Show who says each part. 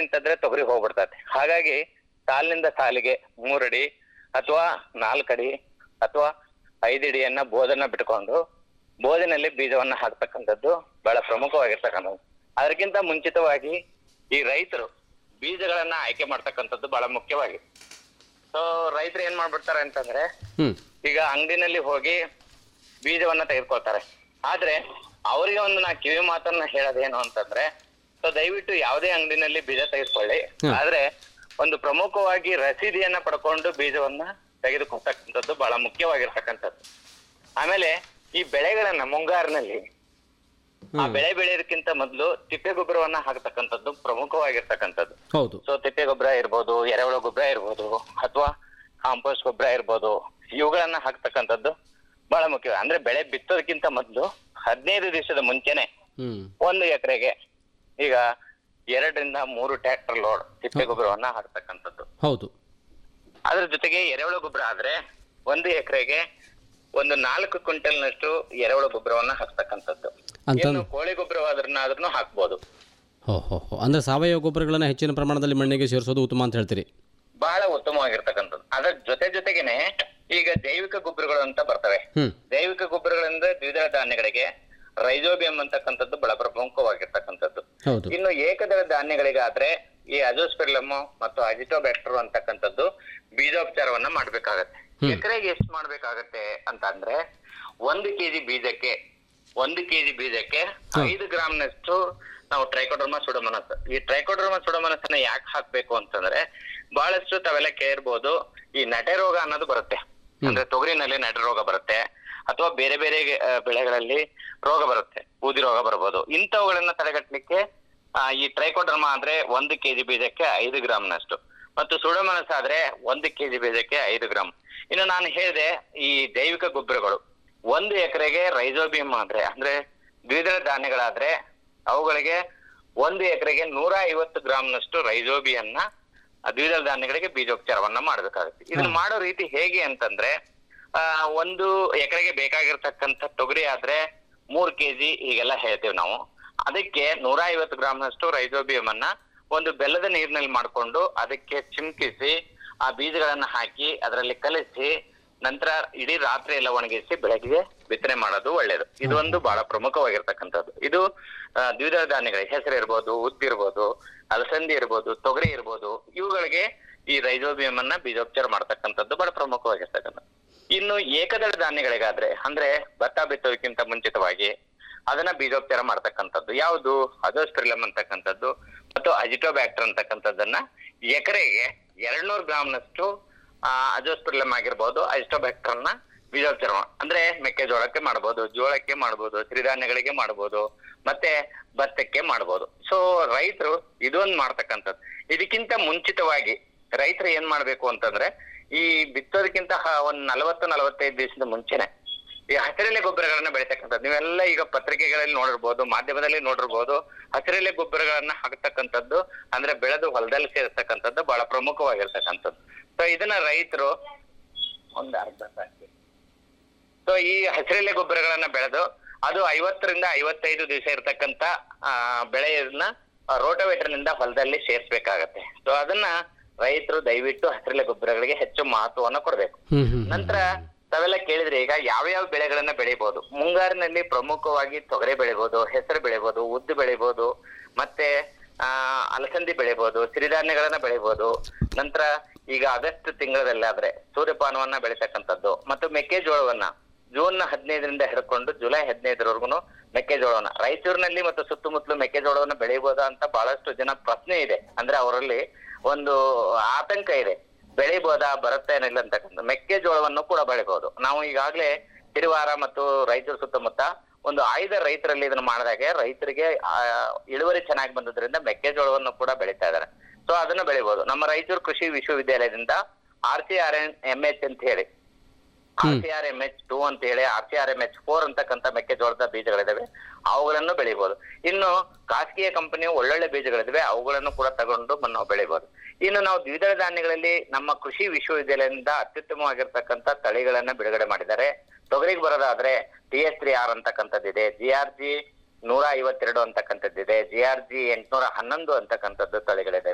Speaker 1: ಅಂತಂದ್ರೆ ತೊಗರಿ ಹೋಗ್ಬಿಡ್ತದೆ. ಹಾಗಾಗಿ ಸಾಲಿನಿಂದ ಸಾಲಿಗೆ 3 ಅಡಿ ಅಥವಾ 4 ಅಡಿ ಅಥವಾ 5 ಅಡಿಯನ್ನ ಬೋಧನ ಬಿಟ್ಕೊಂಡು ಬೋಧನಲ್ಲಿ ಬೀಜವನ್ನ ಹಾಕ್ತಕ್ಕಂಥದ್ದು ಬಹಳ ಪ್ರಮುಖವಾಗಿರ್ತಕ್ಕಂಥದ್ದು. ಅದಕ್ಕಿಂತ ಮುಂಚಿತವಾಗಿ ಈ ರೈತರು ಬೀಜಗಳನ್ನ ಆಯ್ಕೆ ಮಾಡ್ತಕ್ಕಂಥದ್ದು ಬಹಳ ಮುಖ್ಯವಾಗಿ. ಸೊ ರೈತರು ಏನ್ ಮಾಡ್ಬಿಡ್ತಾರೆ ಅಂತಂದ್ರೆ ಈಗ ಅಂಗಡಿನಲ್ಲಿ ಹೋಗಿ ಬೀಜವನ್ನ ತೆಗೆದುಕೊಳ್ತಾರೆ. ಆದ್ರೆ ಅವರಿಗೆ ಒಂದು ನಾ ಕಿವಿ ಮಾತನ್ನ ಹೇಳೋದೇನು ಅಂತಂದ್ರೆ, ಸೊ ದಯವಿಟ್ಟು ಯಾವುದೇ ಅಂಗಡಿನಲ್ಲಿ ಬೀಜ ತೆಗೆದುಕೊಳ್ಳಿ, ಆದ್ರೆ ಒಂದು ಪ್ರಮುಖವಾಗಿ ರಸೀದಿಯನ್ನ ಪಡ್ಕೊಂಡು ಬೀಜವನ್ನ ತೆಗೆದುಕೊಳ್ತಕ್ಕಂಥದ್ದು ಬಹಳ ಮುಖ್ಯವಾಗಿರ್ತಕ್ಕಂಥದ್ದು. ಆಮೇಲೆ ಈ ಬೆಳೆಗಳನ್ನ ಮುಂಗಾರಿನಲ್ಲಿ ಆ ಬೆಳೆ ಬೆಳೆಯೋದಕ್ಕಿಂತ ಮೊದಲು ತಿಪ್ಪೆ ಗೊಬ್ಬರವನ್ನ ಹಾಕ್ತಕ್ಕಂಥದ್ದು ಪ್ರಮುಖವಾಗಿರ್ತಕ್ಕಂಥದ್ದು. ಸೊ ತಿಪ್ಪೆ ಗೊಬ್ಬರ ಇರ್ಬೋದು, ಎರೆಹುಳ ಗೊಬ್ಬರ ಇರ್ಬೋದು, ಅಥವಾ ಕಾಂಪೋಸ್ಟ್ ಗೊಬ್ಬರ ಇರ್ಬೋದು, ಇವುಗಳನ್ನ ಹಾಕ್ತಕ್ಕಂಥದ್ದು ಬಹಳ ಮುಖ್ಯ. ಅಂದ್ರೆ ಬೆಳೆ ಬಿತ್ತೋದಕ್ಕಿಂತ ಮೊದಲು 15 ದಿವಸದ ಮುಂಚೆನೆ 1 ಎಕರೆಗೆ ಈಗ 2 ರಿಂದ 3 ಟ್ರ್ಯಾಕ್ಟರ್ ಲೋಡ್ ತಿಪ್ಪೆ ಗೊಬ್ಬರವನ್ನ ಹಾಕ್ತಕ್ಕಂಥದ್ದು.
Speaker 2: ಹೌದು.
Speaker 1: ಅದ್ರ ಜೊತೆಗೆ ಎರೆಹುಳ ಗೊಬ್ಬರ ಆದ್ರೆ 1 ಎಕರೆಗೆ ಒಂದು 4 ಕ್ವಿಂಟಲ್ನಷ್ಟು ಎರೆಹುಳ ಗೊಬ್ಬರವನ್ನ ಹಾಕ್ತಕ್ಕಂಥದ್ದು. ಇನ್ನು ಕೋಳಿ ಗೊಬ್ಬರವಾದ್ರೂ ಹಾಕ್ಬೋದು.
Speaker 2: ಅಂದ್ರೆ ಸಾವಯವ ಗೊಬ್ಬರಗಳನ್ನ ಹೆಚ್ಚಿನ ಪ್ರಮಾಣದಲ್ಲಿ ಮಣ್ಣಿಗೆ ಸೇರಿಸೋದು ಉತ್ತಮ ಅಂತ ಹೇಳ್ತೀರಿ?
Speaker 1: ಬಹಳ ಉತ್ತಮವಾಗಿರ್ತಕ್ಕಂಥದ್ದು. ಅದರ ಜೊತೆಗೇನೆ ಈಗ ಜೈವಿಕ ಗೊಬ್ಬರಗಳು ಅಂತ ಬರ್ತವೆ. ಜೈವಿಕ ಗೊಬ್ಬರಗಳಿಂದ ದ್ವಿದಳ ಧಾನ್ಯಗಳಿಗೆ ರೈಜೋಬಿಯಂ ಅಂತಕ್ಕಂಥದ್ದು ಬಹಳ ಪ್ರಮುಖವಾಗಿರ್ತಕ್ಕಂಥದ್ದು. ಇನ್ನು ಏಕದಳ ಧಾನ್ಯಗಳಿಗಾದ್ರೆ ಈ ಅಜೋಸ್ಪೆರಿಲಮ್ ಮತ್ತು ಅಜಿಟೋಬ್ಯಾಕ್ಟರ್ ಅಂತಕ್ಕಂಥದ್ದು ಬೀಜೋಪಚಾರವನ್ನ ಮಾಡ್ಬೇಕಾಗತ್ತೆ. ಎಕರೆಗೆ ಎಷ್ಟು ಮಾಡ್ಬೇಕಾಗತ್ತೆ ಅಂತ ಅಂದ್ರೆ 1 ಕೆಜಿ ಬೀಜಕ್ಕೆ 5 ಗ್ರಾಮ್ನಷ್ಟು ನಾವು ಟ್ರೈಕೋಡರ್ಮಾ ಸುಡೋಮೋನಾಸ್. ಈ ಟ್ರೈಕೋಡರ್ಮಾ ಸುಡೋಮೋನಾಸ್ ಅನ್ನ ಯಾಕೆ ಹಾಕ್ಬೇಕು ಅಂತಂದ್ರೆ, ಬಹಳಷ್ಟು ತಾವೆಲ್ಲ ಕೇಳಿರ್ಬೋದು, ಈ ನಟೆ ರೋಗ ಅನ್ನೋದು ಬರುತ್ತೆ. ಅಂದ್ರೆ ತೊಗರಿನಲ್ಲಿ ನಟೆ ರೋಗ ಬರುತ್ತೆ, ಅಥವಾ ಬೇರೆ ಬೇರೆ ಬೆಳೆಗಳಲ್ಲಿ ರೋಗ ಬರುತ್ತೆ, ಬೂದಿ ರೋಗ ಬರ್ಬೋದು. ಇಂಥವುಗಳನ್ನ ತಡೆಗಟ್ಟಲಿಕ್ಕೆ ಈ ಟ್ರೈಕೋಡರ್ಮಾ ಆದ್ರೆ 1 ಕೆಜಿ ಬೀಜಕ್ಕೆ 5 ಗ್ರಾಮ್ನಷ್ಟು, ಮತ್ತು ಸುಡೋಮೋನಾಸ್ ಆದ್ರೆ 1 ಕೆಜಿ ಬೀಜಕ್ಕೆ 5 ಗ್ರಾಮ್. ಇನ್ನು ನಾನು ಹೇಳಿದೆ ಈ ಜೈವಿಕ ಗೊಬ್ಬರಗಳು 1 ಎಕರೆಗೆ ರೈಜೋಬಿಯಂ ಆದ್ರೆ ಅಂದ್ರೆ ದ್ವಿದಳ ಧಾನ್ಯಗಳಾದ್ರೆ ಅವುಗಳಿಗೆ 1 ಎಕರೆಗೆ 150 ಗ್ರಾಮ್ನಷ್ಟು ರೈಜೋಬಿಯನ್ನ ದ್ವಿದಳ ಧಾನ್ಯಗಳಿಗೆ ಬೀಜೋಪಚಾರವನ್ನ ಮಾಡ್ಬೇಕಾಗುತ್ತೆ. ಇದನ್ನ ಮಾಡೋ ರೀತಿ ಹೇಗೆ ಅಂತಂದ್ರೆ, 1 ಎಕರೆಗೆ ಬೇಕಾಗಿರ್ತಕ್ಕಂಥ ತೊಗರಿ ಆದ್ರೆ 3 ಕೆಜಿ ಹೀಗೆಲ್ಲ ಹೇಳ್ತೇವೆ ನಾವು. ಅದಕ್ಕೆ 150 ಗ್ರಾಮ್ನಷ್ಟು ರೈಜೋಬಿಯಂ ಅನ್ನ ಒಂದು ಬೆಲ್ಲದ ನೀರಿನಲ್ಲಿ ಮಾಡ್ಕೊಂಡು ಅದಕ್ಕೆ ಚಿಮ್ಕಿಸಿ ಆ ಬೀಜಗಳನ್ನ ಹಾಕಿ ಅದರಲ್ಲಿ ಕಲಿಸಿ ನಂತರ ಇಡೀ ರಾತ್ರಿ ಎಲ್ಲ ಒಣಗಿಸಿ ಬೆಳಗ್ಗೆ ಬಿತ್ತನೆ ಮಾಡೋದು ಒಳ್ಳೇದು. ಇದೊಂದು ಬಹಳ ಪ್ರಮುಖವಾಗಿರ್ತಕ್ಕಂಥದ್ದು. ಇದು ದ್ವಿದಳ ಧಾನ್ಯಗಳಿಗೆ ಹೆಸರು ಇರ್ಬೋದು, ಉದ್ದಿರ್ಬೋದು, ಅಲಸಂದಿ ಇರ್ಬೋದು, ತೊಗರಿ ಇರ್ಬೋದು, ಇವುಗಳಿಗೆ ಈ ರೈಜೋಬಿಯಂ ಅನ್ನ ಬೀಜೋಪಚಾರ ಮಾಡ್ತಕ್ಕಂಥದ್ದು ಬಹಳ ಪ್ರಮುಖವಾಗಿರ್ತಕ್ಕಂಥದ್ದು. ಇನ್ನು ಏಕದಳ ಧಾನ್ಯಗಳಿಗಾದ್ರೆ ಅಂದ್ರೆ ಭತ್ತ ಬಿತ್ತೋದಕ್ಕಿಂತ ಮುಂಚಿತವಾಗಿ ಅದನ್ನ ಬೀಜೋಪಚಾರ ಮಾಡ್ತಕ್ಕಂಥದ್ದು ಯಾವುದು ಅಜೋಸ್ಪೆರಿಲಮ್ ಅಂತಕ್ಕಂಥದ್ದು ಮತ್ತು ಅಜಿಟೋಬ್ಯಾಕ್ಟರ್ ಅಂತಕ್ಕಂಥದ್ದನ್ನ ಎಕರೆಗೆ 200 ಗ್ರಾಮ್ನಷ್ಟು ಅಜೋಸ್ಪೆರಿಲಮ್ ಆಗಿರ್ಬೋದು, ಅಜಿಟೋಬ್ಯಾಕ್ಟರ್ ನ ಬೀಜೋಪಚಾರ ಅಂದ್ರೆ ಮೆಕ್ಕೆಜೋಳಕ್ಕೆ ಮಾಡ್ಬೋದು, ಜೋಳಕ್ಕೆ ಮಾಡ್ಬೋದು, ಸಿರಿಧಾನ್ಯಗಳಿಗೆ ಮಾಡ್ಬೋದು, ಮತ್ತೆ ಭತ್ತಕ್ಕೆ ಮಾಡ್ಬೋದು. ಸೊ ರೈತರು ಇದೊಂದು ಮಾಡ್ತಕ್ಕಂಥದ್ದು. ಇದಕ್ಕಿಂತ ಮುಂಚಿತವಾಗಿ ರೈತರು ಏನ್ ಮಾಡ್ಬೇಕು ಅಂತಂದ್ರೆ, ಈ ಬಿತ್ತೋದಕ್ಕಿಂತ ಒಂದ್ 40-45 ದಿವಸದ ಮುಂಚೆನೆ ಈ ಹಸಿರೆಲೆ ಗೊಬ್ಬರಗಳನ್ನ ಬೆಳಿತಕ್ಕಂಥದ್ದು. ನೀವೆಲ್ಲ ಈಗ ಪತ್ರಿಕೆಗಳಲ್ಲಿ ನೋಡಿರ್ಬೋದು, ಮಾಧ್ಯಮದಲ್ಲಿ ನೋಡಿರ್ಬೋದು, ಹಸಿರೆಲೆ ಗೊಬ್ಬರಗಳನ್ನ ಹಾಕ್ತಕ್ಕಂಥದ್ದು ಅಂದ್ರೆ ಬೆಳೆದು ಹೊಲದಲ್ಲಿ ಸೇರಿಸ್ತಕ್ಕಂಥದ್ದು ಬಹಳ ಪ್ರಮುಖವಾಗಿರ್ತಕ್ಕಂಥದ್ದು. ಸೊ ಇದನ್ನ ರೈತರು ಒಂದು ಅರ್ಧ ಸಾಕಿ. ಸೊ ಈ ಹಸಿರೆಲೆ ಗೊಬ್ಬರಗಳನ್ನ ಬೆಳೆದು ಅದು 50 ರಿಂದ 55 ದಿವಸ ಇರ್ತಕ್ಕಂಥ ಬೆಳೆಯನ್ನ ರೋಟೋವೇಟರ್ ನಿಂದ ಹೊಲದಲ್ಲಿ ಸೇರಿಸಬೇಕಾಗತ್ತೆ. ಸೊ ಅದನ್ನ ರೈತರು ದಯವಿಟ್ಟು ಹಸಿರೆಲೆ ಗೊಬ್ಬರಗಳಿಗೆ ಹೆಚ್ಚು ಮಹತ್ವವನ್ನು ಕೊಡ್ಬೇಕು. ನಂತರ ತಾವೆಲ್ಲ ಕೇಳಿದ್ರೆ ಈಗ ಯಾವ್ಯಾವ ಬೆಳೆಗಳನ್ನ ಬೆಳಿಬಹುದು. ಮುಂಗಾರಿನಲ್ಲಿ ಪ್ರಮುಖವಾಗಿ ತೊಗರಿ ಬೆಳಿಬಹುದು, ಹೆಸರು ಬೆಳಿಬಹುದು, ಉದ್ದು ಬೆಳಿಬಹುದು, ಮತ್ತೆ ಅಲಸಂದಿ ಬೆಳಿಬಹುದು, ಸಿರಿಧಾನ್ಯಗಳನ್ನ ಬೆಳಿಬಹುದು. ನಂತರ ಈಗ ಆಗಸ್ಟ್ ತಿಂಗಳಲ್ಲಾದ್ರೆ ಸೂರ್ಯಪಾನವನ್ನ ಬೆಳಿತಕ್ಕಂಥದ್ದು ಮತ್ತು ಮೆಕ್ಕೆಜೋಳವನ್ನ ಜೂನ್ 15ರಿಂದ ಹಿಡ್ಕೊಂಡು ಜುಲೈ 15ರವರೆಗೂ ಮೆಕ್ಕೆಜೋಳವನ್ನ ರಾಯಚೂರಿನಲ್ಲಿ ಮತ್ತು ಸುತ್ತಮುತ್ತಲು ಮೆಕ್ಕೆಜೋಳವನ್ನ ಬೆಳಿಬಹುದಾ ಅಂತ ಬಹಳಷ್ಟು ಜನ ಪ್ರಶ್ನೆ ಇದೆ. ಅಂದ್ರೆ ಅವರಲ್ಲಿ ಒಂದು ಆತಂಕ ಇದೆ, ಬೆಳಿಬಹುದಾ ಬರುತ್ತೆ ಏನಿಲ್ಲ ಅಂತಕ್ಕಂಥ. ಮೆಕ್ಕೆಜೋಳವನ್ನು ಕೂಡ ಬೆಳಿಬಹುದು. ನಾವು ಈಗಾಗಲೇ ಹಿರಿವಾರ ಮತ್ತು ರಾಯಚೂರು ಸುತ್ತಮುತ್ತ ಒಂದು 5 ರೈತರಲ್ಲಿ ಇದನ್ನ ಮಾಡಿದಾಗೆ ರೈತರಿಗೆ ಇಳುವರಿ ಚೆನ್ನಾಗಿ ಬಂದದ್ರಿಂದ ಮೆಕ್ಕೆಜೋಳವನ್ನು ಕೂಡ ಬೆಳೀತಾ ಇದ್ದಾರೆ. ಸೊ ಅದನ್ನ ಬೆಳಿಬಹುದು. ನಮ್ಮ ರಾಯಚೂರು ಕೃಷಿ ವಿಶ್ವವಿದ್ಯಾಲಯದಿಂದ RCRMH ಅಂತ ಹೇಳಿ, RCRMH2 ಅಂತ ಹೇಳಿ, RCRMH4 ಅಂತಕ್ಕಂಥ ಮೆಕ್ಕೆಜೋಳದ ಬೀಜಗಳಿದಾವೆ, ಅವುಗಳನ್ನು ಬೆಳಿಬಹುದು. ಇನ್ನು ಖಾಸಗಿಯ ಕಂಪನಿಯು ಒಳ್ಳೊಳ್ಳೆ ಬೀಜಗಳಿದಾವೆ, ಅವುಗಳನ್ನು ಕೂಡ ತಗೊಂಡು ನಾವು ಬೆಳಿಬಹುದು. ಇನ್ನು ನಾವು ದ್ವಿದಳ ಧಾನ್ಯಗಳಲ್ಲಿ ನಮ್ಮ ಕೃಷಿ ವಿಶ್ವವಿದ್ಯಾಲಯದಿಂದ ಅತ್ಯುತ್ತಮವಾಗಿರ್ತಕ್ಕಂಥ ತಳಿಗಳನ್ನ ಬಿಡುಗಡೆ ಮಾಡಿದ್ದಾರೆ. ತೊಗರಿಗೆ ಬರೋದಾದ್ರೆ TS3R ಅಂತಕ್ಕಂಥದ್ದಿದೆ, GRG 152 ಅಂತಕ್ಕಂಥದ್ದಿದೆ, GRG 811 ಅಂತಕ್ಕಂಥದ್ದು ತಳಿಗಳಿದೆ.